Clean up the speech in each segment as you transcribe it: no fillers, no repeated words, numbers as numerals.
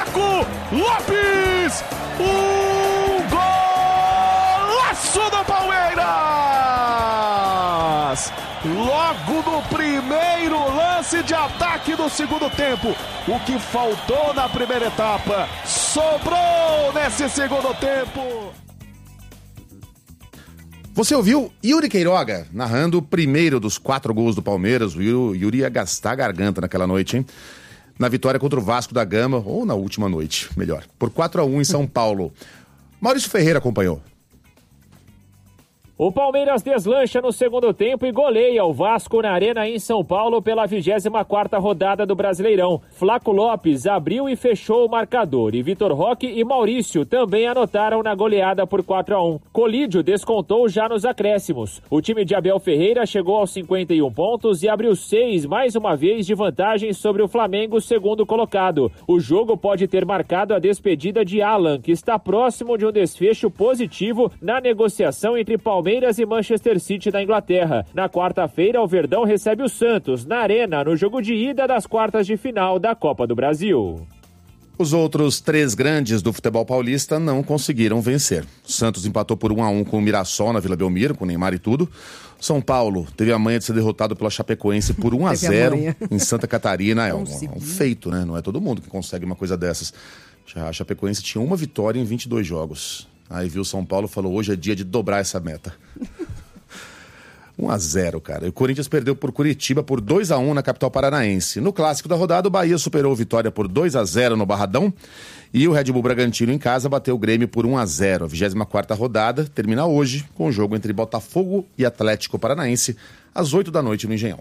Thiago Lopes! Golaço do Palmeiras! Logo no primeiro lance de ataque do segundo tempo. O que faltou na primeira etapa sobrou nesse segundo tempo. Você ouviu Yuri Queiroga narrando o primeiro dos 4 gols do Palmeiras. O Yuri ia gastar a garganta naquela noite, hein? Na vitória contra o Vasco da Gama, ou na última noite, melhor, por 4-1 em São Paulo. Maurício Ferreira acompanhou. O Palmeiras deslancha no segundo tempo e goleia o Vasco na Arena em São Paulo pela 24ª rodada do Brasileirão. Flaco Lopes abriu e fechou o marcador e Vitor Roque e Maurício também anotaram na goleada por 4-1. Colídio descontou já nos acréscimos. O time de Abel Ferreira chegou aos 51 pontos e abriu 6 mais uma vez de vantagem sobre o Flamengo, segundo colocado. O jogo pode ter marcado a despedida de Alan, que está próximo de um desfecho positivo na negociação entre Palmeiras e Manchester City da Inglaterra. Na quarta-feira, o Verdão recebe o Santos na Arena, no jogo de ida das quartas de final da Copa do Brasil. Os outros 3 grandes do futebol paulista não conseguiram vencer. O Santos empatou por 1-1 com o Mirassol na Vila Belmiro, com o Neymar e tudo. São Paulo teve a manha de ser derrotado pela Chapecoense por 1-0 em Santa Catarina. É um feito, né? Não é todo mundo que consegue uma coisa dessas. A Chapecoense tinha uma vitória em 22 jogos. Aí viu o São Paulo e falou, hoje é dia de dobrar essa meta. 1-0, cara. E o Corinthians perdeu por Curitiba por 2-1 na capital paranaense. No clássico da rodada, o Bahia superou a Vitória por 2-0 no Barradão. E o Red Bull Bragantino em casa bateu o Grêmio por 1-0. A 24ª rodada termina hoje com o jogo entre Botafogo e Atlético Paranaense às 8 da noite no Engenhão.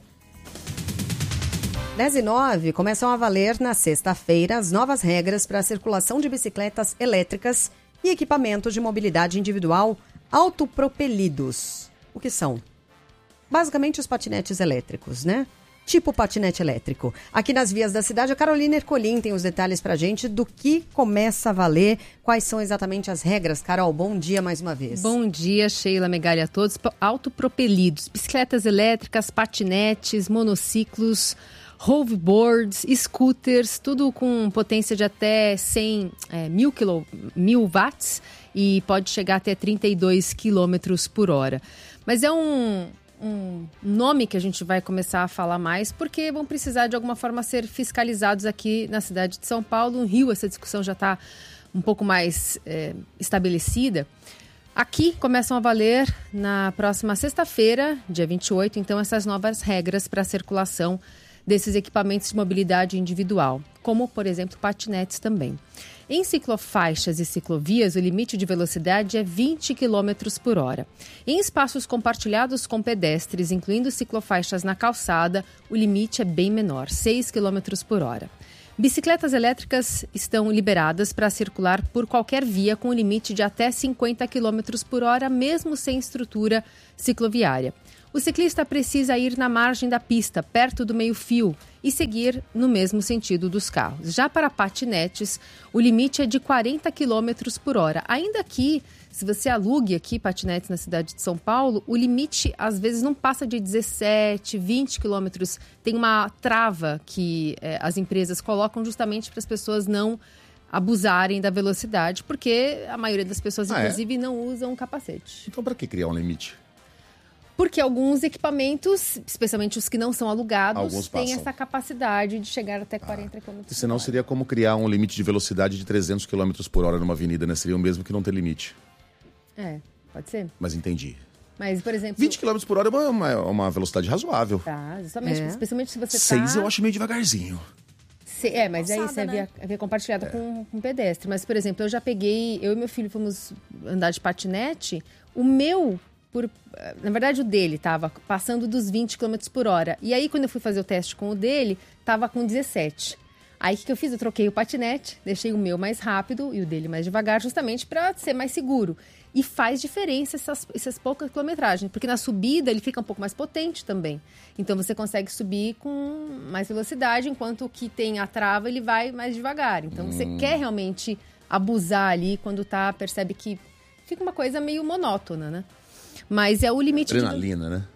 10h09 começam a valer na sexta-feira as novas regras para a circulação de bicicletas elétricas e equipamentos de mobilidade individual autopropelidos. O que são? Basicamente os patinetes elétricos, né? Tipo patinete elétrico. Aqui nas vias da cidade, a Carolina Ercolim tem os detalhes pra gente do que começa a valer, quais são exatamente as regras. Carol, bom dia mais uma vez. Bom dia, Sheila, Megali, a todos. Autopropelidos, bicicletas elétricas, patinetes, monociclos, hoverboards, scooters, tudo com potência de até 1000 watts e pode chegar até 32 quilômetros por hora. Mas é um nome que a gente vai começar a falar mais, porque vão precisar de alguma forma ser fiscalizados aqui na cidade de São Paulo. No Rio, essa discussão já está um pouco mais estabelecida. Aqui começam a valer na próxima sexta-feira, dia 28, então essas novas regras para a circulação desses equipamentos de mobilidade individual, como, por exemplo, patinetes também. Em ciclofaixas e ciclovias, o limite de velocidade é 20 km por hora. Em espaços compartilhados com pedestres, incluindo ciclofaixas na calçada, o limite é bem menor, 6 km por hora. Bicicletas elétricas estão liberadas para circular por qualquer via com limite de até 50 km por hora, mesmo sem estrutura cicloviária. O ciclista precisa ir na margem da pista, perto do meio-fio, e seguir no mesmo sentido dos carros. Já para patinetes, o limite é de 40 km por hora. Ainda que, se você alugue aqui patinetes na cidade de São Paulo, o limite às vezes não passa de 17, 20 quilômetros. Tem uma trava que as empresas colocam justamente para as pessoas não abusarem da velocidade, porque a maioria das pessoas, inclusive, não usam capacete. Então, para que criar um limite? Porque alguns equipamentos, especialmente os que não são alugados, têm essa capacidade de chegar até 40 km por hora. Senão seria como criar um limite de velocidade de 300 km por hora numa avenida, né? Seria o mesmo que não ter limite. Pode ser. Mas entendi. Mas, por exemplo... 20 km por hora é uma velocidade razoável. Tá, justamente. Especialmente se você 6 eu acho meio devagarzinho. Mas aí você havia compartilhado com um pedestre. Mas, por exemplo, eu e meu filho fomos andar de patinete, o meu... Na verdade, o dele estava passando dos 20 km por hora. E aí, quando eu fui fazer o teste com o dele, estava com 17. Aí, o que eu fiz? Eu troquei o patinete, deixei o meu mais rápido e o dele mais devagar, justamente para ser mais seguro. E faz diferença essas poucas quilometragens, porque na subida ele fica um pouco mais potente também. Então, você consegue subir com mais velocidade, enquanto o que tem a trava, ele vai mais devagar. Então, você quer realmente abusar ali quando percebe que fica uma coisa meio monótona, né? Mas é o limite... Adrenalina, né?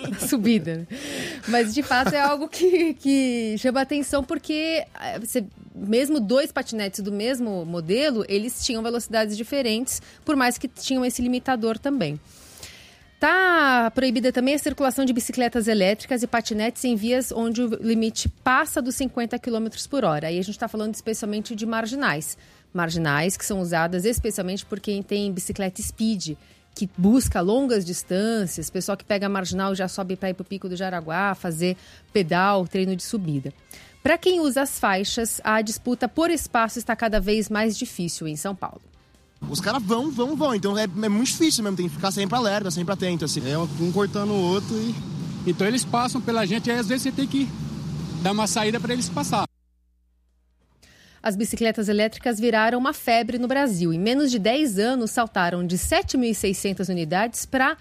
Subida. Mas, de fato, é algo que chama atenção porque você mesmo 2 patinetes do mesmo modelo, eles tinham velocidades diferentes, por mais que tinham esse limitador também. Está proibida também a circulação de bicicletas elétricas e patinetes em vias onde o limite passa dos 50 km por hora. Aí a gente está falando especialmente de marginais. Marginais que são usadas especialmente por quem tem bicicleta speed, que busca longas distâncias, pessoal que pega a marginal já sobe para ir para o Pico do Jaraguá, fazer pedal, treino de subida. Para quem usa as faixas, a disputa por espaço está cada vez mais difícil em São Paulo. Os caras vão. Então é muito difícil mesmo, tem que ficar sempre alerta, sempre atento, assim. É um cortando o outro e... Então eles passam pela gente e às vezes você tem que dar uma saída para eles passar. As bicicletas elétricas viraram uma febre no Brasil. Em menos de 10 anos, saltaram de 7.600 unidades para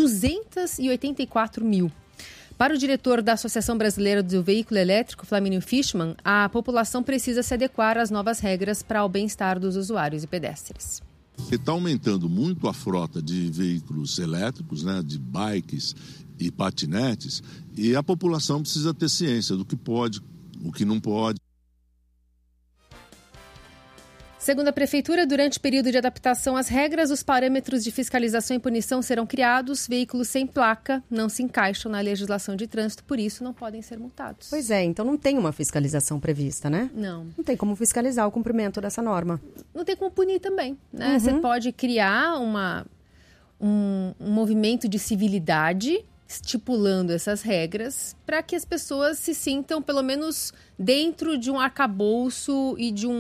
284 mil. Para o diretor da Associação Brasileira do Veículo Elétrico, Flamínio Fischmann, a população precisa se adequar às novas regras para o bem-estar dos usuários e pedestres. Está aumentando muito a frota de veículos elétricos, né, de bikes e patinetes, e a população precisa ter ciência do que pode, o que não pode. Segundo a Prefeitura, durante o período de adaptação às regras, os parâmetros de fiscalização e punição serão criados. Veículos sem placa não se encaixam na legislação de trânsito, por isso não podem ser multados. Pois é, então não tem uma fiscalização prevista, né? Não. Não tem como fiscalizar o cumprimento dessa norma. Não tem como punir também, né? Você pode criar um movimento de civilidade estipulando essas regras para que as pessoas se sintam, pelo menos, dentro de um arcabouço e de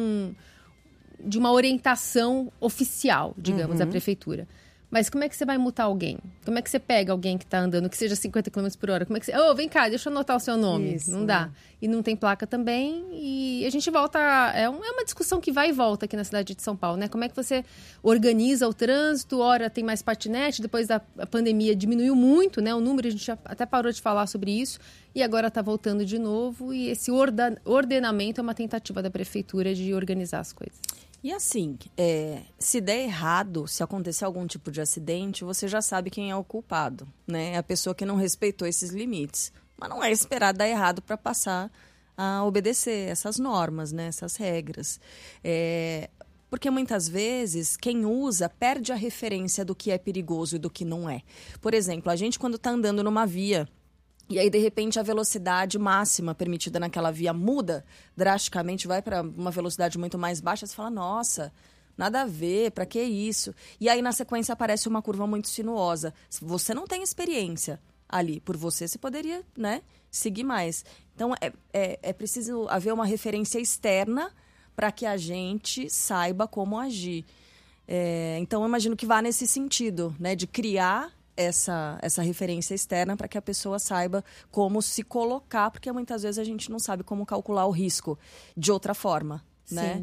uma orientação oficial, digamos, da prefeitura. Mas como é que você vai multar alguém? Como é que você pega alguém que está andando, que seja 50 km por hora? Como é que você... vem cá, deixa eu anotar o seu nome. Isso, não dá. E não tem placa também. E a gente volta... É uma discussão que vai e volta aqui na cidade de São Paulo, né? Como é que você organiza o trânsito? Ora, tem mais patinete. Depois da pandemia diminuiu muito, né? O número, a gente já até parou de falar sobre isso. E agora está voltando de novo. E esse ordenamento é uma tentativa da prefeitura de organizar as coisas. E assim, se der errado, se acontecer algum tipo de acidente, você já sabe quem é o culpado, né? É a pessoa que não respeitou esses limites. Mas não é esperar dar errado para passar a obedecer essas normas, né? Essas regras. Porque muitas vezes quem usa perde a referência do que é perigoso e do que não é. Por exemplo, a gente quando está andando numa via... E aí, de repente, a velocidade máxima permitida naquela via muda drasticamente, vai para uma velocidade muito mais baixa. Você fala, nossa, nada a ver, para que isso? E aí, na sequência, aparece uma curva muito sinuosa. Você não tem experiência ali. Por você poderia, né, seguir mais. Então, é preciso haver uma referência externa para que a gente saiba como agir. Então, eu imagino que vá nesse sentido, né, de criar essa referência externa para que a pessoa saiba como se colocar, porque muitas vezes a gente não sabe como calcular o risco de outra forma, né?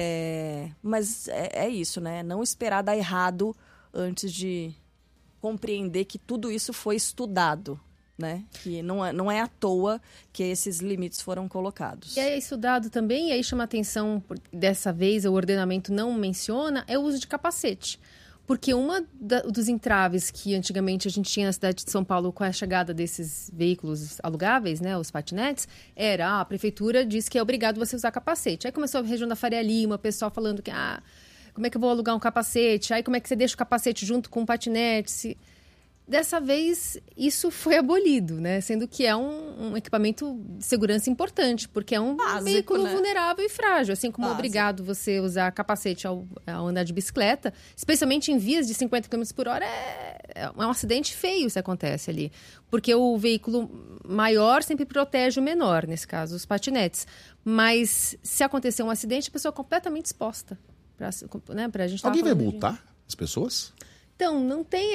Mas é isso, né? Não esperar dar errado antes de compreender que tudo isso foi estudado, né? Que não é à toa que esses limites foram colocados. E é estudado também, e aí chama atenção, dessa vez o ordenamento não menciona, é o uso de capacete. Porque dos entraves que antigamente a gente tinha na cidade de São Paulo com a chegada desses veículos alugáveis, né, os patinetes, a prefeitura disse que é obrigado você usar capacete. Aí começou a região da Faria Lima, o pessoal falando que, como é que eu vou alugar um capacete? Aí como é que você deixa o capacete junto com o patinete? Dessa vez, isso foi abolido, né? Sendo que é um equipamento de segurança importante, porque é um veículo, né, vulnerável e frágil. Assim como é obrigado você usar capacete ao andar de bicicleta, especialmente em vias de 50 km por hora, é um acidente feio se acontece ali. Porque o veículo maior sempre protege o menor, nesse caso, os patinetes. Mas se acontecer um acidente, a pessoa é completamente exposta. Pra gente Alguém vai multar as pessoas? Então, não tem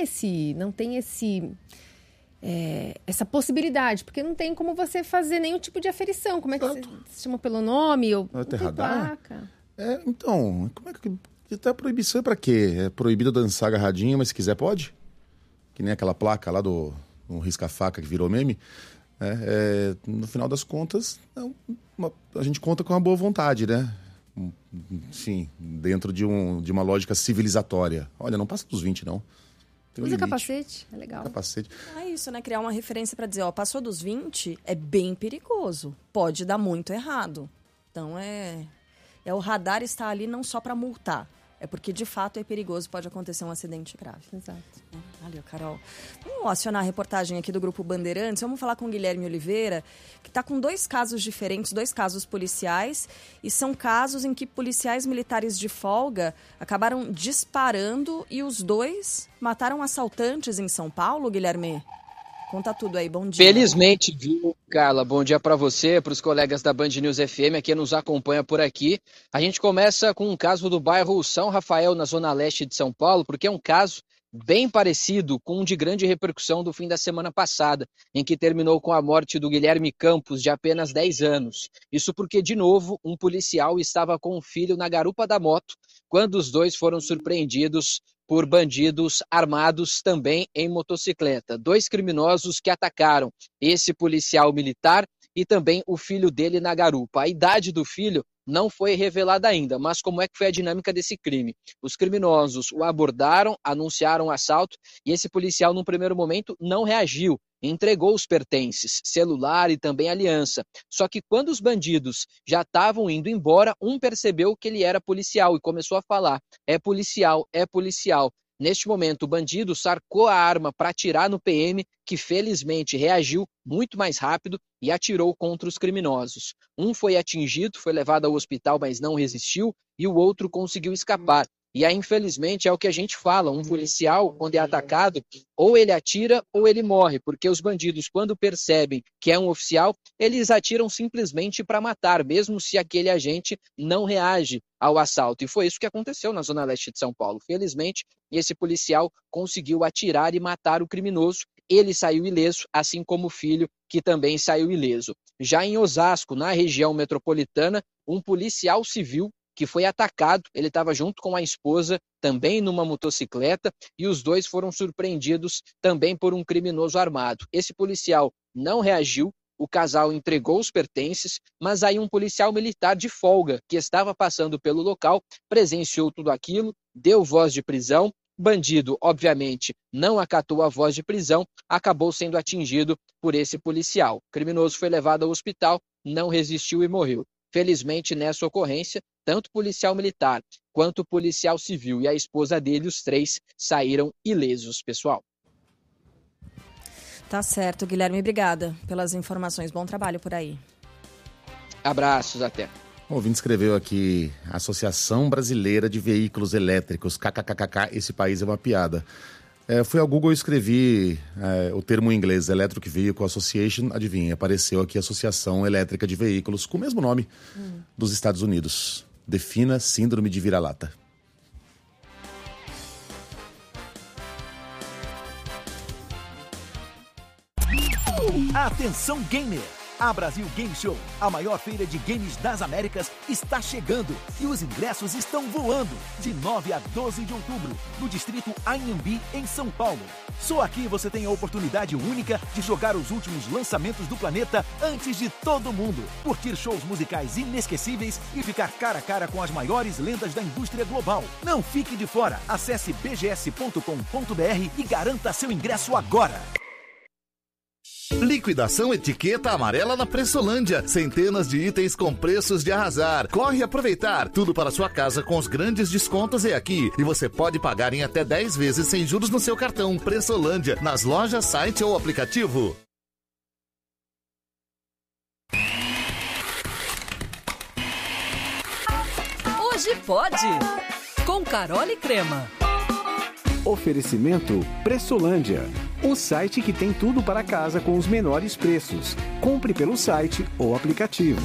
essa possibilidade, porque não tem como você fazer nenhum tipo de aferição. Como é que você chama pelo nome ou tem placa? Então, como é que tá a proibição? É pra quê? É proibido dançar agarradinho, mas se quiser pode? Que nem aquela placa lá do risca-faca que virou meme. No final das contas, a gente conta com uma boa vontade, né? Sim, dentro de uma lógica civilizatória. Olha, não passa dos 20, não. Usa capacete, é legal. Capacete. É isso, né? Criar uma referência para dizer, passou dos 20, é bem perigoso. Pode dar muito errado. Então, O radar está ali não só para multar, é porque de fato é perigoso, pode acontecer um acidente grave. Exato. Valeu, Carol. Vamos acionar a reportagem aqui do Grupo Bandeirantes. Vamos falar com o Guilherme Oliveira, que está com 2 casos diferentes, 2 casos policiais, e são casos em que policiais militares de folga acabaram disparando e os 2 mataram assaltantes em São Paulo, Guilherme? Conta tudo aí, bom dia. Felizmente, viu, Carla? Bom dia para você, para os colegas da Band News FM, que nos acompanha por aqui. A gente começa com um caso do bairro São Rafael, na zona leste de São Paulo, porque é um caso bem parecido com um de grande repercussão do fim da semana passada, em que terminou com a morte do Guilherme Campos, de apenas 10 anos. Isso porque, de novo, um policial estava com o filho na garupa da moto, quando os 2 foram surpreendidos por bandidos armados também em motocicleta. 2 criminosos que atacaram esse policial militar e também o filho dele na garupa. A idade do filho não foi revelada ainda, mas como é que foi a dinâmica desse crime? Os criminosos o abordaram, anunciaram o assalto e esse policial, num primeiro momento, não reagiu. Entregou os pertences, celular e também aliança. Só que quando os bandidos já estavam indo embora, um percebeu que ele era policial e começou a falar: é policial, é policial. Neste momento, o bandido sacou a arma para atirar no PM, que felizmente reagiu muito mais rápido e atirou contra os criminosos. Um foi atingido, foi levado ao hospital, mas não resistiu, e o outro conseguiu escapar. E aí, infelizmente, é o que a gente fala, um policial, quando é atacado, ou ele atira ou ele morre, porque os bandidos, quando percebem que é um oficial, eles atiram simplesmente para matar, mesmo se aquele agente não reage ao assalto. E foi isso que aconteceu na zona leste de São Paulo. Felizmente, esse policial conseguiu atirar e matar o criminoso. Ele saiu ileso, assim como o filho, que também saiu ileso. Já em Osasco, na região metropolitana, um policial civil que foi atacado, ele estava junto com a esposa, também numa motocicleta, e os 2 foram surpreendidos também por um criminoso armado. Esse policial não reagiu, o casal entregou os pertences, mas aí um policial militar de folga, que estava passando pelo local, presenciou tudo aquilo, deu voz de prisão. Bandido, obviamente, não acatou a voz de prisão, acabou sendo atingido por esse policial. O criminoso foi levado ao hospital, não resistiu e morreu. Felizmente, nessa ocorrência, tanto o policial militar quanto o policial civil e a esposa dele, os 3, saíram ilesos, pessoal. Tá certo, Guilherme. Obrigada pelas informações. Bom trabalho por aí. Abraços, até. O ouvinte escreveu aqui: Associação Brasileira de Veículos Elétricos, kkkk, esse país é uma piada. Fui ao Google e escrevi o termo em inglês, Electric Vehicle Association, adivinha, apareceu aqui Associação Elétrica de Veículos, com o mesmo nome dos Estados Unidos. Defina síndrome de vira-lata. Atenção gamer! A Brasil Game Show, a maior feira de games das Américas, está chegando e os ingressos estão voando de 9 a 12 de outubro, no distrito Anhembi, em São Paulo. Só aqui você tem a oportunidade única de jogar os últimos lançamentos do planeta antes de todo mundo, curtir shows musicais inesquecíveis e ficar cara a cara com as maiores lendas da indústria global. Não fique de fora, acesse bgs.com.br e garanta seu ingresso agora. Liquidação Etiqueta Amarela na Pressolândia. Centenas de itens com preços de arrasar. Corre aproveitar. Tudo para sua casa com os grandes descontos é aqui. E você pode pagar em até 10 vezes sem juros no seu cartão. Pressolândia, nas lojas, site ou aplicativo. Hoje pode. Com Carol e Crema. Oferecimento Pressolândia, o site que tem tudo para casa com os menores preços. Compre pelo site ou aplicativo.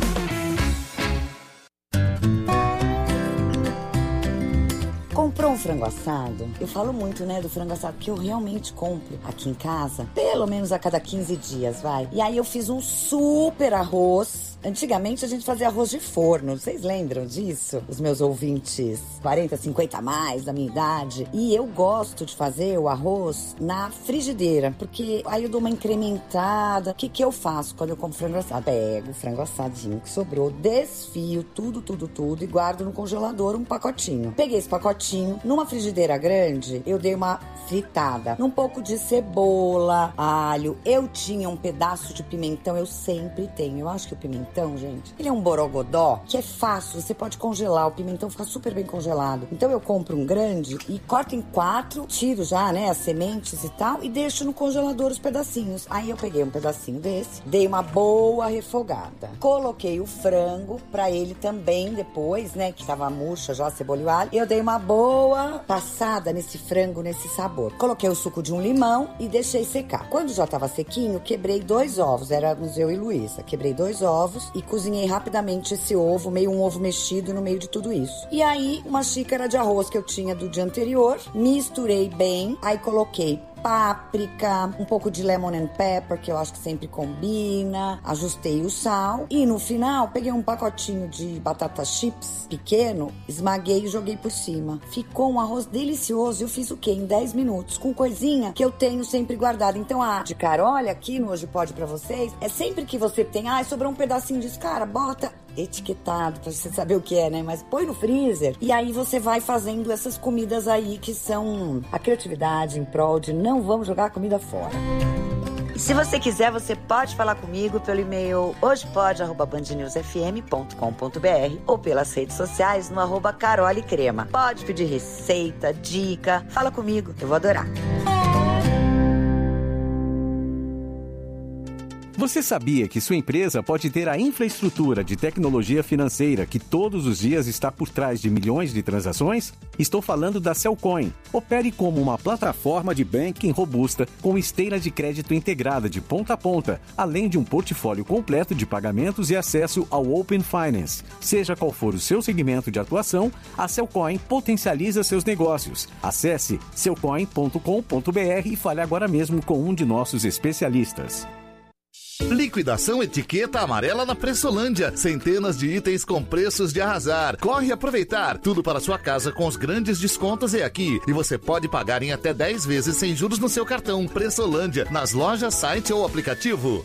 Comprou um frango assado? Eu falo muito, né, do frango assado, que eu realmente compro aqui em casa, pelo menos a cada 15 dias, vai. E aí eu fiz um super arroz. Antigamente a gente fazia arroz de forno, vocês lembram disso? Os meus ouvintes 40, 50 a mais da minha idade. E eu gosto de fazer o arroz na frigideira, porque aí eu dou uma incrementada. O que eu faço quando eu compro frango assado? Pego o frango assadinho que sobrou, desfio tudo e guardo no congelador um pacotinho. Peguei esse pacotinho, numa frigideira grande, eu dei uma fritada, um pouco de cebola, alho. Eu tinha um pedaço de pimentão, eu sempre tenho. Eu acho que o pimentão pimentão, gente. Ele é um borogodó que é fácil, você pode congelar, o pimentão fica super bem congelado. Então eu compro um grande e corto em 4, tiro já, né, as sementes e tal, e deixo no congelador os pedacinhos. Aí eu peguei um pedacinho desse, dei uma boa refogada. Coloquei o frango pra ele também depois, né, que tava murcha já, cebola e alho. Eu dei uma boa passada nesse frango, nesse sabor. Coloquei o suco de um limão e deixei secar. Quando já tava sequinho, quebrei 2 ovos, éramos eu e Luísa. Quebrei 2 ovos e cozinhei rapidamente esse ovo, meio um ovo mexido no meio de tudo isso. E aí, uma xícara de arroz que eu tinha do dia anterior, misturei bem, aí coloquei páprica, um pouco de lemon and pepper, que eu acho que sempre combina, ajustei o sal e no final peguei um pacotinho de batata chips pequeno, esmaguei e joguei por cima. Ficou um arroz delicioso. Eu fiz o quê? Em 10 minutos, com coisinha que eu tenho sempre guardada. Então a de Carol aqui no Hoje Pode pra vocês, é sempre que você tem, sobrou um pedacinho disso, cara, bota etiquetado pra você saber o que é, né? Mas põe no freezer e aí você vai fazendo essas comidas aí que são a criatividade em prol de não vamos jogar a comida fora. E se você quiser, você pode falar comigo pelo e-mail hojepode@bandnewsfm.com.br ou pelas redes sociais no @carolecrema. Pode pedir receita, dica, fala comigo, eu vou adorar. Você sabia que sua empresa pode ter a infraestrutura de tecnologia financeira que todos os dias está por trás de milhões de transações? Estou falando da Cellcoin. Opere como uma plataforma de banking robusta com esteira de crédito integrada de ponta a ponta, além de um portfólio completo de pagamentos e acesso ao Open Finance. Seja qual for o seu segmento de atuação, a Cellcoin potencializa seus negócios. Acesse cellcoin.com.br e fale agora mesmo com um de nossos especialistas. Liquidação etiqueta amarela na Pressolândia. Centenas de itens com preços de arrasar. Corre aproveitar. Tudo para sua casa com os grandes descontos é aqui. E você pode pagar em até 10 vezes sem juros no seu cartão. Pressolândia, nas lojas, site ou aplicativo.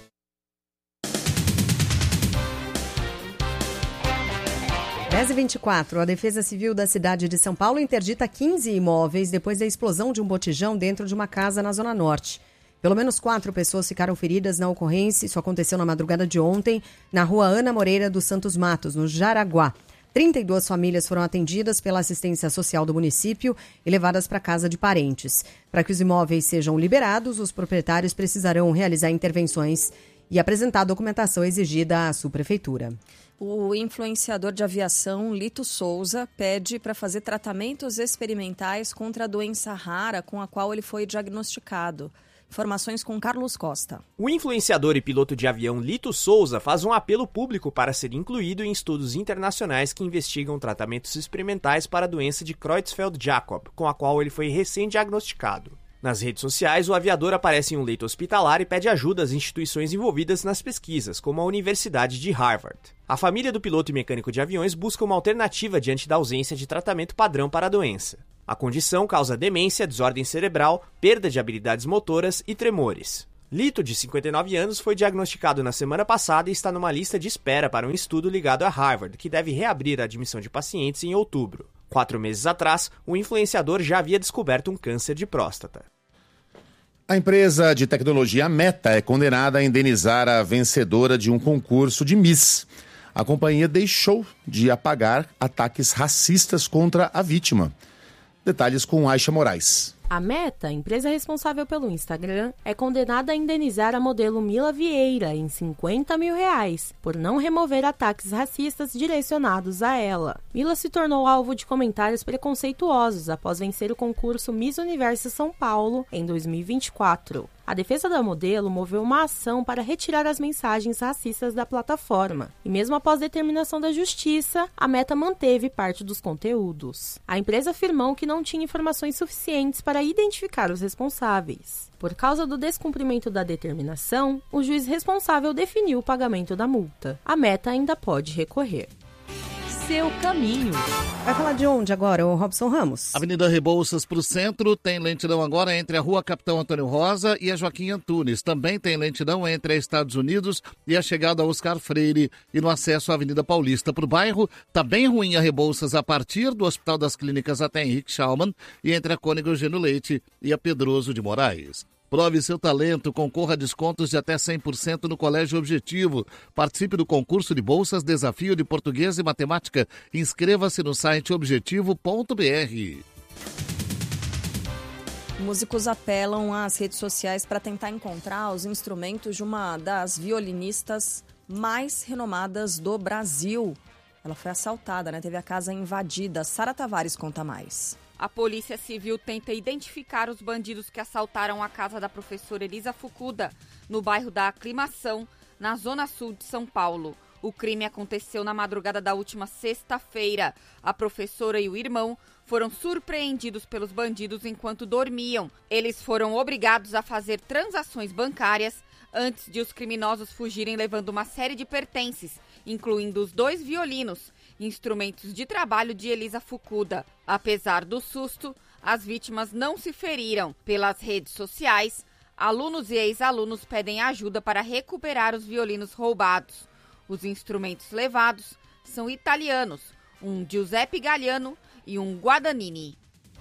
Às 10h24, a Defesa Civil da cidade de São Paulo interdita 15 imóveis depois da explosão de um botijão dentro de uma casa na Zona Norte. Pelo menos 4 pessoas ficaram feridas na ocorrência. Isso aconteceu na madrugada de ontem, na rua Ana Moreira dos Santos Matos, no Jaraguá. 32 famílias foram atendidas pela assistência social do município e levadas para casa de parentes. Para que os imóveis sejam liberados, os proprietários precisarão realizar intervenções e apresentar a documentação exigida à subprefeitura. O influenciador de aviação Lito Souza pede para fazer tratamentos experimentais contra a doença rara com a qual ele foi diagnosticado. Informações com Carlos Costa. O influenciador e piloto de avião Lito Souza faz um apelo público para ser incluído em estudos internacionais que investigam tratamentos experimentais para a doença de Creutzfeldt-Jakob, com a qual ele foi recém-diagnosticado. Nas redes sociais, o aviador aparece em um leito hospitalar e pede ajuda às instituições envolvidas nas pesquisas, como a Universidade de Harvard. A família do piloto e mecânico de aviões busca uma alternativa diante da ausência de tratamento padrão para a doença. A condição causa demência, desordem cerebral, perda de habilidades motoras e tremores. Lito, de 59 anos, foi diagnosticado na semana passada e está numa lista de espera para um estudo ligado a Harvard, que deve reabrir a admissão de pacientes em outubro. 4 meses atrás, o influenciador já havia descoberto um câncer de próstata. A empresa de tecnologia Meta é condenada a indenizar a vencedora de um concurso de Miss. A companhia deixou de apagar ataques racistas contra a vítima. Detalhes com Aisha Moraes. A Meta, empresa responsável pelo Instagram, é condenada a indenizar a modelo Mila Vieira em R$50 mil por não remover ataques racistas direcionados a ela. Mila se tornou alvo de comentários preconceituosos após vencer o concurso Miss Universo São Paulo em 2024. A defesa da modelo moveu uma ação para retirar as mensagens racistas da plataforma. E mesmo após determinação da justiça, a Meta manteve parte dos conteúdos. A empresa afirmou que não tinha informações suficientes para identificar os responsáveis. Por causa do descumprimento da determinação, o juiz responsável definiu o pagamento da multa. A Meta ainda pode recorrer. Seu caminho. Vai falar de onde agora, o Robson Ramos? Avenida Rebouças para o centro, tem lentidão agora entre a Rua Capitão Antônio Rosa e a Joaquim Antunes. Também tem lentidão entre a Estados Unidos e a chegada a Oscar Freire. E no acesso à Avenida Paulista para o bairro, tá bem ruim a Rebouças a partir do Hospital das Clínicas até Henrique Schaumann e entre a Cônego Eugênio Leite e a Pedroso de Moraes. Prove seu talento, concorra a descontos de até 100% no Colégio Objetivo. Participe do concurso de bolsas Desafio de Português e Matemática. Inscreva-se no site objetivo.br. Músicos apelam às redes sociais para tentar encontrar os instrumentos de uma das violinistas mais renomadas do Brasil. Ela foi assaltada, né? Teve a casa invadida. Sara Tavares conta mais. A Polícia Civil tenta identificar os bandidos que assaltaram a casa da professora Elisa Fukuda, no bairro da Aclimação, na zona sul de São Paulo. O crime aconteceu na madrugada da última sexta-feira. A professora e o irmão foram surpreendidos pelos bandidos enquanto dormiam. Eles foram obrigados a fazer transações bancárias antes de os criminosos fugirem levando uma série de pertences, incluindo os 2 violinos, instrumentos de trabalho de Elisa Fukuda. Apesar do susto, as vítimas não se feriram. Pelas redes sociais, alunos e ex-alunos pedem ajuda para recuperar os violinos roubados. Os instrumentos levados são italianos, um Giuseppe Galliano e um Guadagnini.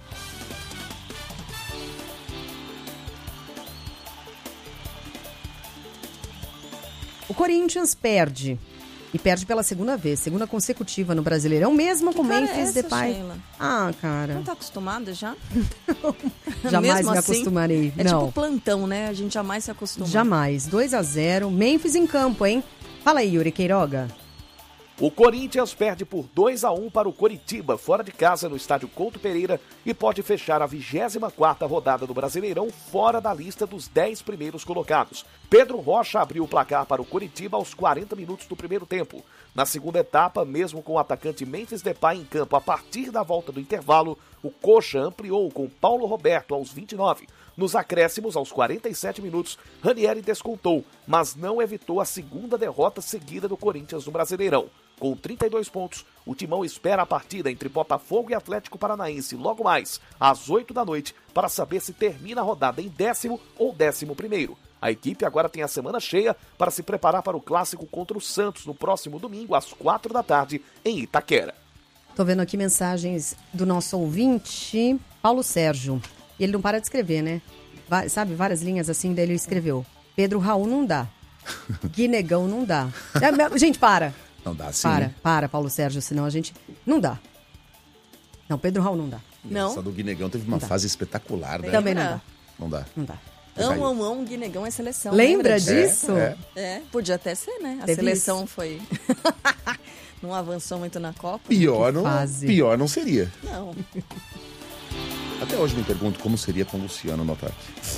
O Corinthians perde. E perde pela segunda vez, segunda consecutiva no Brasileirão, mesmo com Memphis Depay. Ah, cara. Não tá acostumada já? Jamais me acostumarei. É não. tipo plantão, né? A gente jamais se acostuma. Jamais. 2-0, Memphis em campo, hein? Fala aí, Yuri Queiroga. O Corinthians perde por 2-1 para o Coritiba, fora de casa no estádio Couto Pereira, e pode fechar a 24ª rodada do Brasileirão fora da lista dos 10 primeiros colocados. Pedro Rocha abriu o placar para o Coritiba aos 40 minutos do primeiro tempo. Na segunda etapa, mesmo com o atacante Memphis Depay em campo a partir da volta do intervalo, o Coxa ampliou com Paulo Roberto aos 29. Nos acréscimos, aos 47 minutos, Ranieri descontou, mas não evitou a segunda derrota seguida do Corinthians no Brasileirão. Com 32 pontos, o Timão espera a partida entre Botafogo e Atlético Paranaense logo mais, às 8 da noite, para saber se termina a rodada em 10º ou 11º. A equipe agora tem a semana cheia para se preparar para o clássico contra o Santos no próximo domingo, às 4 da tarde, em Itaquera. Tô vendo aqui mensagens do nosso ouvinte, Paulo Sérgio. E ele não para de escrever, né? Sabe, várias linhas assim, daí ele escreveu. Pedro Raul não dá. Guinegão não dá. Gente, para. Não dá, sim. Para, Paulo Sérgio, senão a gente... Não dá. Não, Pedro Raul não dá. Não. Essa do Guinegão teve uma fase espetacular, né? Também não dá. Não dá. Não dá. Guinegão é seleção. Lembra disso? Podia até ser, né? A seleção foi... não avançou muito na Copa. Pior não seria. Não. Até hoje me pergunto como seria com o Luciano no ataque.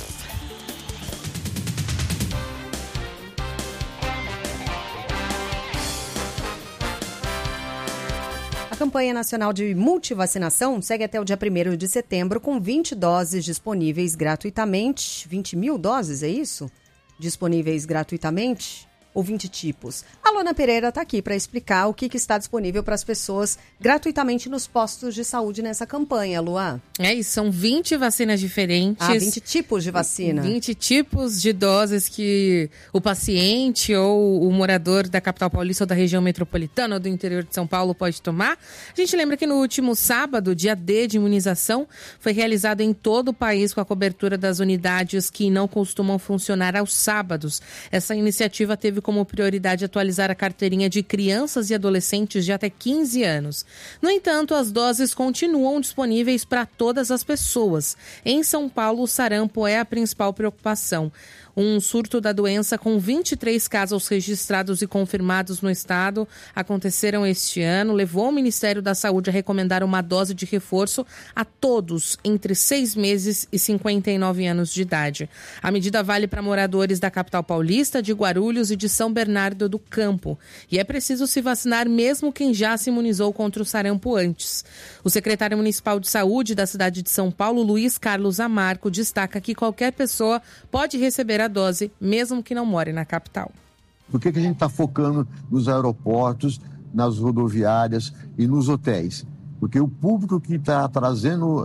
A campanha nacional de multivacinação segue até o dia 1º de setembro com 20 doses disponíveis gratuitamente. 20 mil doses, é isso? Disponíveis gratuitamente? Ou 20 tipos? A Luana Pereira está aqui para explicar o que está disponível para as pessoas gratuitamente nos postos de saúde nessa campanha, Luan. É isso, são 20 vacinas diferentes. 20 tipos de vacina. 20 tipos de doses que o paciente ou o morador da capital paulista ou da região metropolitana ou do interior de São Paulo pode tomar. A gente lembra que no último sábado, dia D de imunização, foi realizado em todo o país com a cobertura das unidades que não costumam funcionar aos sábados. Essa iniciativa teve como prioridade atualizar a carteirinha de crianças e adolescentes de até 15 anos. No entanto, as doses continuam disponíveis para todas as pessoas. Em São Paulo, o sarampo é a principal preocupação. Um surto da doença com 23 casos registrados e confirmados no estado aconteceram este ano, levou o Ministério da Saúde a recomendar uma dose de reforço a todos entre 6 meses e 59 anos de idade. A medida vale para moradores da capital paulista, de Guarulhos e de São Bernardo do Campo. E é preciso se vacinar mesmo quem já se imunizou contra o sarampo antes. O secretário municipal de saúde da cidade de São Paulo, Luiz Carlos Amarco, destaca que qualquer pessoa pode receber a dose, mesmo que não more na capital. Por que a gente está focando nos aeroportos, nas rodoviárias e nos hotéis? Porque o público que está trazendo...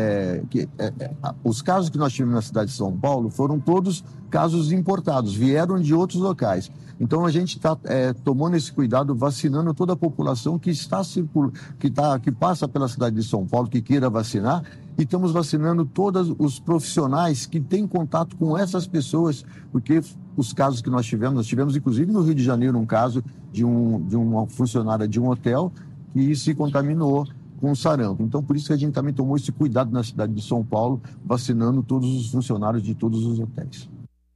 os casos que nós tivemos na cidade de São Paulo foram todos casos importados, vieram de outros locais. Então, a gente está tomando esse cuidado, vacinando toda a população que que passa pela cidade de São Paulo, que queira vacinar, e estamos vacinando todos os profissionais que têm contato com essas pessoas, porque os casos que nós tivemos inclusive no Rio de Janeiro um caso de uma funcionária de um hotel que se contaminou com sarampo. Então, por isso que a gente também tomou esse cuidado na cidade de São Paulo, vacinando todos os funcionários de todos os hotéis.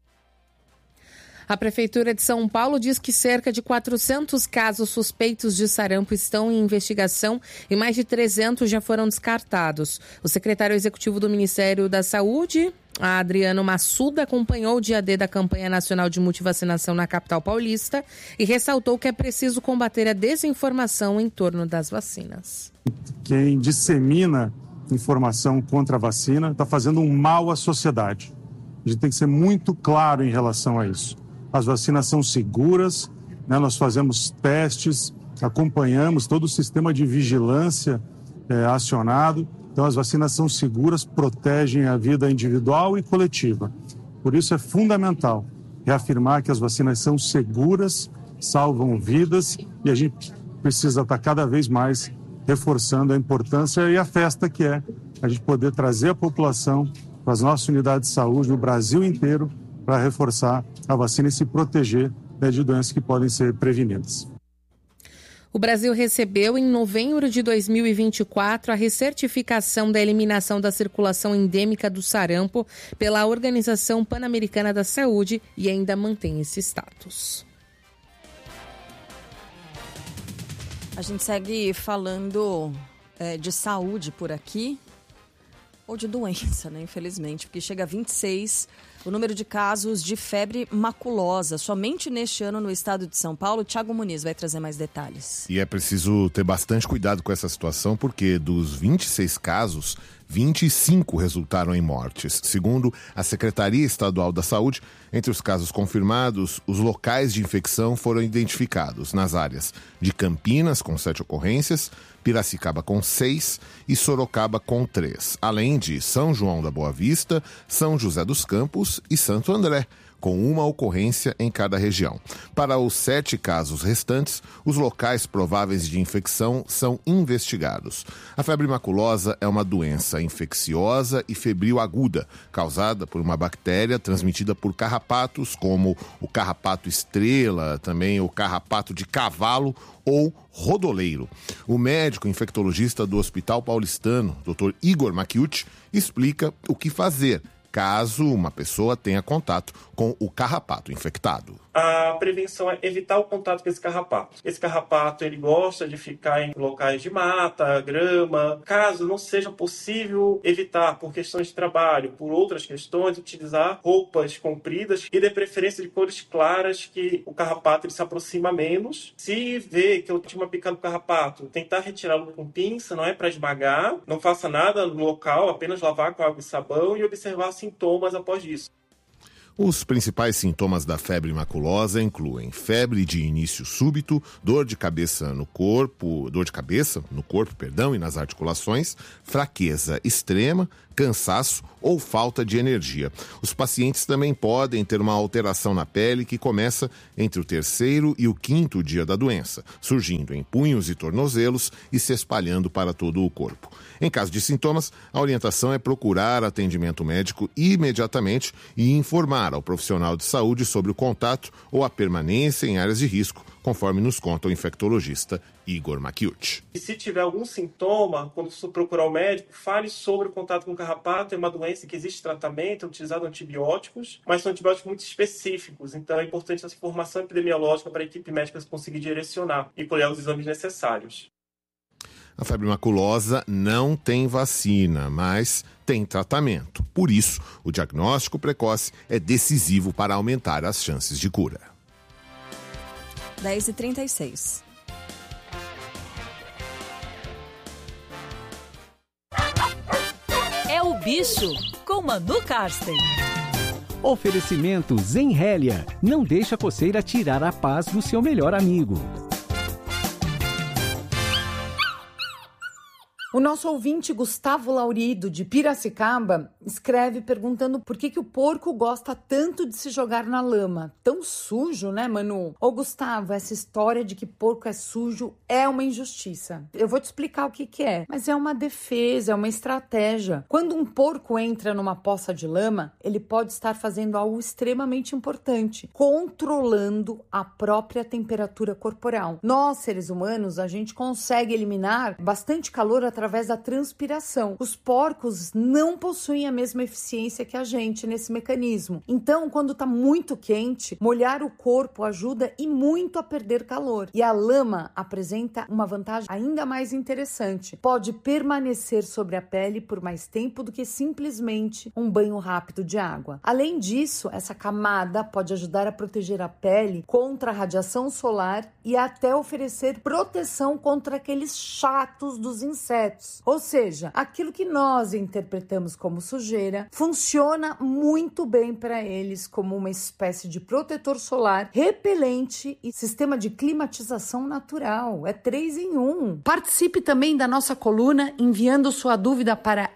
A Prefeitura de São Paulo diz que cerca de 400 casos suspeitos de sarampo estão em investigação e mais de 300 já foram descartados. O secretário executivo do Ministério da Saúde, Adriano Massuda, acompanhou o dia D da campanha nacional de multivacinação na capital paulista e ressaltou que é preciso combater a desinformação em torno das vacinas. Quem dissemina informação contra a vacina está fazendo um mal à sociedade. A gente tem que ser muito claro em relação a isso. As vacinas são seguras, né? Nós fazemos testes, acompanhamos todo o sistema de vigilância acionado. Então, as vacinas são seguras, protegem a vida individual e coletiva. Por isso, é fundamental reafirmar que as vacinas são seguras, salvam vidas e a gente precisa estar cada vez mais reforçando a importância e a festa que é a gente poder trazer a população para as nossas unidades de saúde no Brasil inteiro para reforçar a vacina e se proteger de doenças que podem ser prevenidas. O Brasil recebeu, em novembro de 2024, a recertificação da eliminação da circulação endêmica do sarampo pela Organização Pan-Americana da Saúde e ainda mantém esse status. A gente segue falando de saúde por aqui, ou de doença, né? Infelizmente, porque chega a 26 o número de casos de febre maculosa. Somente neste ano no estado de São Paulo. Thiago Muniz vai trazer mais detalhes. E é preciso ter bastante cuidado com essa situação, porque dos 26 casos, 25 resultaram em mortes. Segundo a Secretaria Estadual da Saúde, entre os casos confirmados, os locais de infecção foram identificados nas áreas de Campinas, com 7 ocorrências, Piracicaba com 6 e Sorocaba com 3, além de São João da Boa Vista, São José dos Campos e Santo André, com uma ocorrência em cada região. Para os 7 casos restantes, os locais prováveis de infecção são investigados. A febre maculosa é uma doença infecciosa e febril aguda, causada por uma bactéria transmitida por carrapatos, como o carrapato estrela, também o carrapato de cavalo ou rodoleiro. O médico infectologista do Hospital Paulistano, Dr. Igor Macchiucci, explica o que fazer caso uma pessoa tenha contato com o carrapato infectado. A prevenção é evitar o contato com esse carrapato. Esse carrapato, ele gosta de ficar em locais de mata, grama. Caso não seja possível evitar por questões de trabalho, por outras questões, utilizar roupas compridas e de preferência de cores claras, que o carrapato ele se aproxima menos. Se vê que eu tinha uma picada do carrapato, tentar retirá-lo com pinça, não é para esmagar. Não faça nada no local, apenas lavar com água e sabão e observar sintomas após isso. Os principais sintomas da febre maculosa incluem febre de início súbito, dor de cabeça no corpo e nas articulações, fraqueza extrema, cansaço ou falta de energia. Os pacientes também podem ter uma alteração na pele que começa entre o 3º e o 5º dia da doença, surgindo em punhos e tornozelos e se espalhando para todo o corpo. Em caso de sintomas, a orientação é procurar atendimento médico imediatamente e informar ao profissional de saúde sobre o contato ou a permanência em áreas de risco, conforme nos conta o infectologista Igor Macchiucci. E se tiver algum sintoma, quando for procurar o médico, fale sobre o contato com o carrapato. É uma doença que existe tratamento, é utilizado antibióticos, mas são antibióticos muito específicos. Então é importante essa informação epidemiológica para a equipe médica conseguir direcionar e colher os exames necessários. A febre maculosa não tem vacina, mas tem tratamento. Por isso, o diagnóstico precoce é decisivo para aumentar as chances de cura. 10h36. É o bicho com Manu Karsten. Oferecimento Zenrélia. Não deixa a coceira tirar a paz do seu melhor amigo. O nosso ouvinte Gustavo Laurido, de Piracicaba, escreve perguntando por que o porco gosta tanto de se jogar na lama. Tão sujo, né, Manu? Ô, Gustavo, essa história de que porco é sujo é uma injustiça. Eu vou te explicar o que é, mas é uma defesa, é uma estratégia. Quando um porco entra numa poça de lama, ele pode estar fazendo algo extremamente importante, controlando a própria temperatura corporal. Nós, seres humanos, a gente consegue eliminar bastante calor através da transpiração. Os porcos não possuem a mesma eficiência que a gente nesse mecanismo. Então, quando está muito quente, molhar o corpo ajuda e muito a perder calor. E a lama apresenta uma vantagem ainda mais interessante. Pode permanecer sobre a pele por mais tempo do que simplesmente um banho rápido de água. Além disso, essa camada pode ajudar a proteger a pele contra a radiação solar e até oferecer proteção contra aqueles chatos dos insetos. Ou seja, aquilo que nós interpretamos como sujeira funciona muito bem para eles como uma espécie de protetor solar, repelente e sistema de climatização natural. É 3 em 1. Participe também da nossa coluna enviando sua dúvida para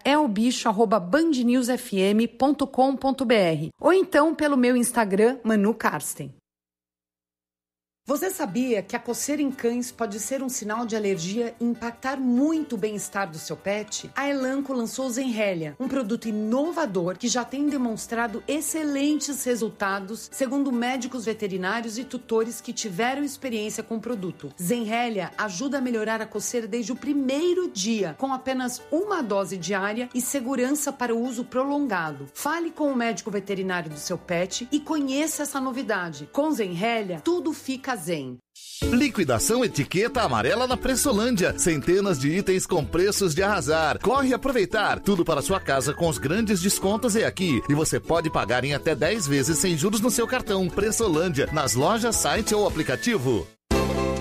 elbicho@bandnewsfm.com.br ou então pelo meu Instagram, Manu Karsten. Você sabia que a coceira em cães pode ser um sinal de alergia e impactar muito o bem-estar do seu pet? A Elanco lançou o Zenrelia, um produto inovador que já tem demonstrado excelentes resultados, segundo médicos veterinários e tutores que tiveram experiência com o produto. Zenrelia ajuda a melhorar a coceira desde o primeiro dia, com apenas uma dose diária e segurança para o uso prolongado. Fale com o médico veterinário do seu pet e conheça essa novidade. Com Zenrelia, tudo fica zen. Liquidação Etiqueta Amarela na Pressolândia. Centenas de itens com preços de arrasar. Corre aproveitar. Tudo para sua casa com os grandes descontos é aqui. E você pode pagar em até 10 vezes sem juros no seu cartão. Pressolândia, nas lojas, site ou aplicativo.